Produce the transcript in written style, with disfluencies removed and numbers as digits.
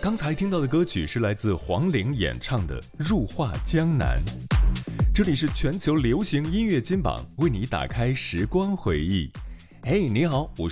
刚才听到的歌曲是来自黄龄演唱的《入画江南》。这里是全球流行音乐金榜，为你打开时光回忆。嘿，你好，我是